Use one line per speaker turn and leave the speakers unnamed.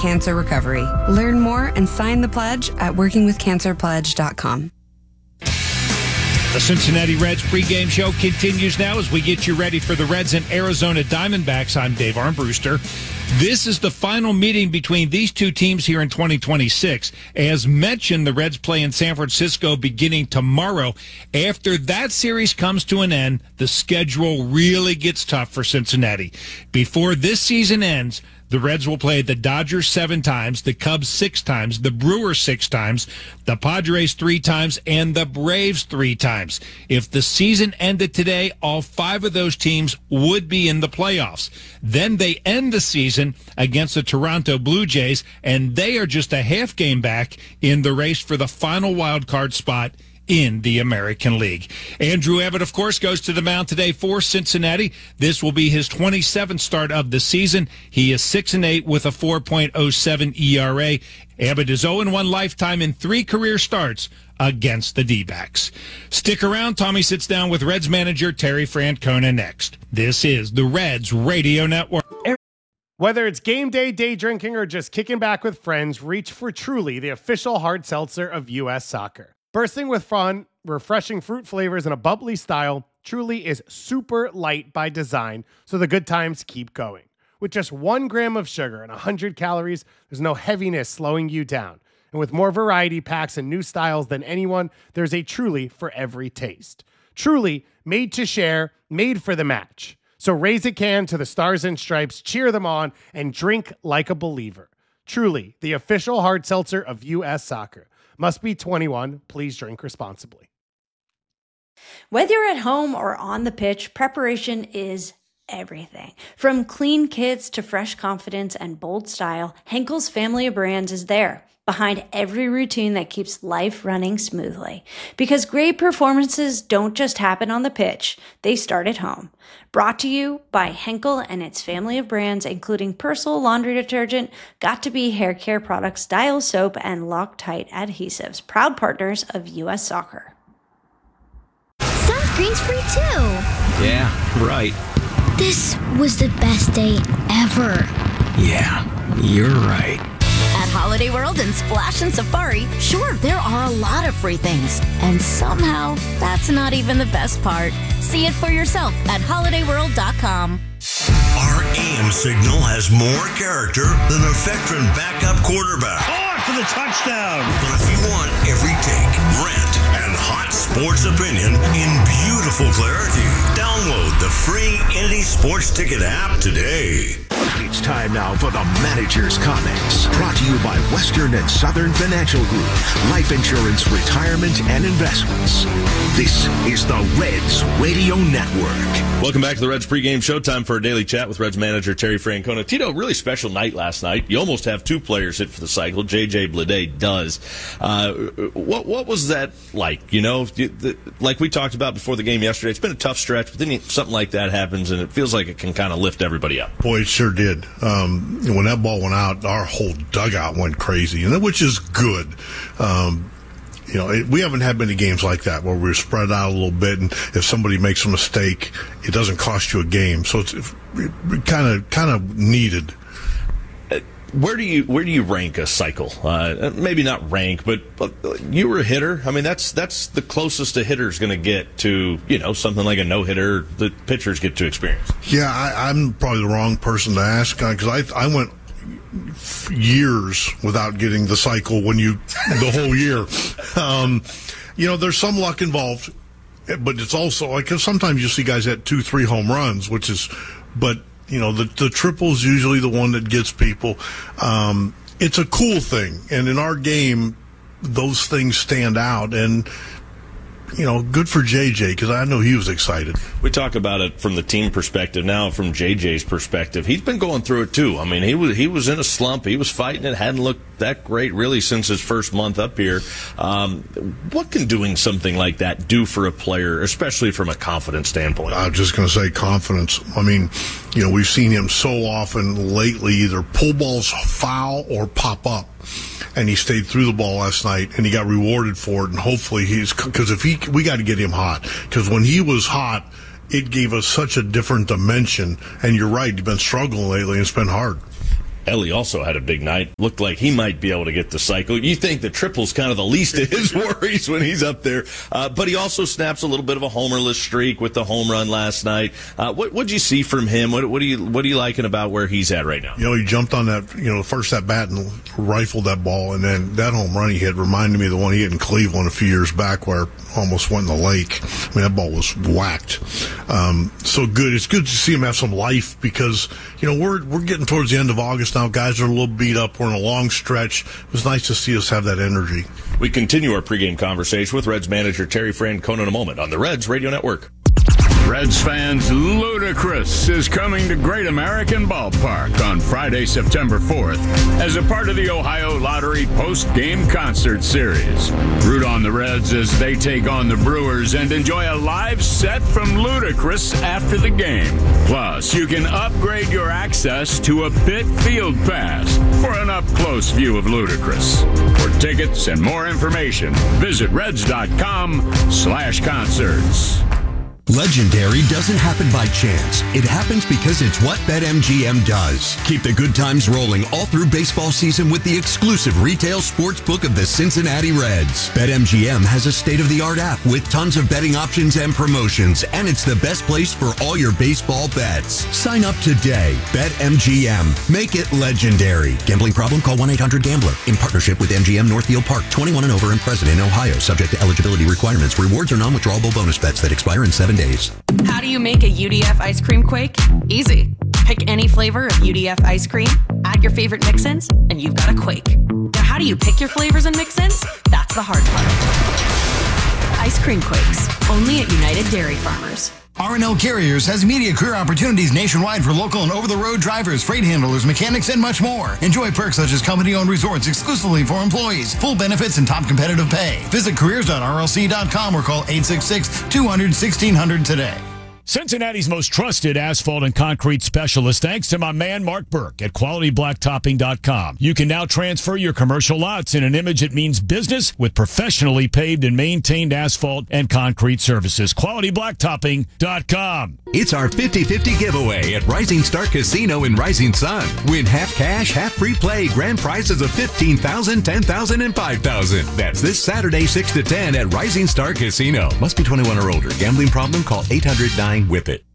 cancer recovery. Learn more and sign the pledge at workingwithcancerpledge.com.
The Cincinnati Reds pregame show continues now as we get you ready for the Reds and Arizona Diamondbacks. I'm Dave Armbruster. This is the final meeting between these two teams here in 2026. As mentioned, the Reds play in San Francisco beginning tomorrow. After that series comes to an end, the schedule really gets tough for Cincinnati. Before this season ends, the Reds will play the Dodgers 7 times, the Cubs 6 times, the Brewers 6 times, the Padres 3 times, and the Braves 3 times. If the season ended today, all 5 of those teams would be in the playoffs. Then they end the season against the Toronto Blue Jays, and they are just a half game back in the race for the final wild card spot in the American League. Andrew Abbott, of course, goes to the mound today for Cincinnati. This will be his 27th start of the season. He is 6-8 with a 4.07 ERA. Abbott is 0-1 lifetime in 3 career starts against the D-backs. Stick around. Tommy sits down with Reds manager Terry Francona next. This is the Reds Radio Network.
Whether it's game day, day drinking, or just kicking back with friends, reach for Truly, the official hard seltzer of U.S. Soccer. Bursting with fun, refreshing fruit flavors, and a bubbly style, Truly is super light by design, so the good times keep going. With just 1 gram of sugar and 100 calories, there's no heaviness slowing you down. And with more variety packs and new styles than anyone, there's a Truly for every taste. Truly, made to share, made for the match. So raise a can to the Stars and Stripes, cheer them on, and drink like a believer. Truly, the official hard seltzer of U.S. Soccer. Must be 21. Please drink responsibly.
Whether you're at home or on the pitch, preparation is everything. From clean kits to fresh confidence and bold style, Henkel's family of brands is there, behind every routine that keeps life running smoothly. Because great performances don't just happen on the pitch, they start at home. Brought to you by Henkel and its family of brands, including Persil laundry detergent, Got2b hair care products, Dial soap, and Loctite adhesives. Proud partners of U.S. Soccer.
Sunscreen's free too.
Yeah, right.
This was the best day ever.
Yeah, you're right.
At Holiday World and Splash and Safari, sure, there are a lot of free things. And somehow, that's not even the best part. See it for yourself at holidayworld.com.
Our AM signal has more character than a veteran backup quarterback.
For the touchdown.
But if you want every take, rant, and hot sports opinion in beautiful clarity, download the free Indy Sports Ticket app today.
It's time now for the Manager's Comments. Brought to you by Western and Southern Financial Group. Life insurance, retirement, and investments. This is the Reds Radio Network.
Welcome back to the Reds pregame show. Time for a daily chat with Reds manager Terry Francona. Tito, really special night last night. You almost have 2 players hit for the cycle. J.J. Bleday does. What was that like? You know, like we talked about before the game yesterday, it's been a tough stretch, but then something like that happens, and it feels like it can kind of lift everybody up.
Boy, it sure did. When that ball went out, our whole dugout went crazy, which is good. We haven't had many games like that where we're spread out a little bit, and if somebody makes a mistake, it doesn't cost you a game. So it's kind of needed.
Where do you rank a cycle? Maybe not rank, but you were a hitter. I mean, that's the closest a hitter's going to get to, something like a no-hitter that pitchers get to experience.
Yeah, I'm probably the wrong person to ask, because I went years without getting the cycle the whole year. There's some luck involved, but it's also like, 'cause sometimes you see guys at 2-3 home runs, but the triple's usually the one that gets people. It's a cool thing. And in our game, those things stand out. And, good for JJ, because I know he was excited.
We talk about it from the team perspective. Now, from JJ's perspective, he's been going through it too. I mean, he was in a slump. He was fighting it. Hadn't looked that great really since his first month up here. What can doing something like that do for a player, especially from a confidence standpoint?
I'm just going to say confidence. I mean, we've seen him so often lately either pull balls foul or pop up. And he stayed through the ball last night, and he got rewarded for it. And hopefully because we got to get him hot. Because when he was hot, it gave us such a different dimension. And you're right, he's been struggling lately, and it's been hard.
Ellie also had a big night. Looked like he might be able to get the cycle. You think the triple's kind of the least of his worries when he's up there. But he also snaps a little bit of a homerless streak with the home run last night. What'd you see from him? What are you liking about where he's at right now?
He jumped on that, first at bat and rifled that ball. And then that home run he hit reminded me of the one he hit in Cleveland a few years back where almost went in the lake. I mean, that ball was whacked. So good. It's good to see him have some life because, we're getting towards the end of August now. Guys are a little beat up. We're in a long stretch. It was nice to see us have that energy.
We continue our pregame conversation with Reds manager Terry Francona in a moment on the Reds Radio Network.
Reds fans, Ludacris is coming to Great American Ballpark on Friday, September 4th as a part of the Ohio Lottery post-game concert series. Root on the Reds as they take on the Brewers and enjoy a live set from Ludacris after the game. Plus, you can upgrade your access to a Pitt Field Pass for an up-close view of Ludacris. For tickets and more information, visit reds.com/concerts.
Legendary doesn't happen by chance. It happens because it's what BetMGM does. Keep the good times rolling all through baseball season with the exclusive retail sports book of the Cincinnati Reds. BetMGM has a state-of-the-art app with tons of betting options and promotions, and it's the best place for all your baseball bets. Sign up today. BetMGM. Make it legendary. Gambling problem? Call 1-800-GAMBLER. In partnership with MGM Northfield Park. 21 and over and present in Ohio. Subject to eligibility requirements. Rewards are non-withdrawable bonus bets that expire in 7 days.
How do you make a UDF ice cream quake? Easy. Pick any flavor of UDF ice cream, add your favorite mix-ins, and you've got a quake. Now, how do you pick your flavors and mix-ins? That's the hard part. Ice cream quakes, only at United Dairy Farmers.
R&L Carriers has immediate career opportunities nationwide for local and over-the-road drivers, freight handlers, mechanics, and much more. Enjoy perks such as company-owned resorts exclusively for employees, full benefits, and top competitive pay. Visit careers.rlc.com or call 866-200-1600 today.
Cincinnati's most trusted asphalt and concrete specialist, thanks to my man Mark Burke at QualityBlacktopping.com. You can now transfer your commercial lots in an image that means business with professionally paved and maintained asphalt and concrete services. QualityBlacktopping.com.
It's our 50-50 giveaway at Rising Star Casino in Rising Sun. Win half cash, half free play, grand prizes of $15,000, $10,000, and $5,000. That's this Saturday, 6 to 10 at Rising Star Casino. Must be 21 or older. Gambling problem? Call 800-9-WHIP-IT.